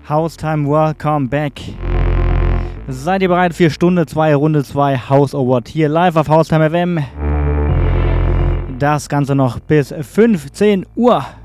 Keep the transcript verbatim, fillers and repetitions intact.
Haustime, welcome back. Seid ihr bereit für Stunde zwei, Runde zwei House Award hier live auf Haustime F M? Das Ganze noch bis fünfzehn Uhr.